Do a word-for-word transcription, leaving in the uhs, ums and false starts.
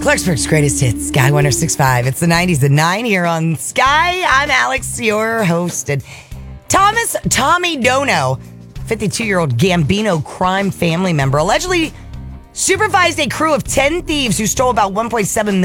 Clarksburg's greatest hits, Sky one oh six point five. It's the nineties at nine here on Sky. I'm Alex, your host. And Thomas Tommy Dono, fifty-two-year-old Gambino crime family member, allegedly supervised a crew of ten thieves who stole about one point seven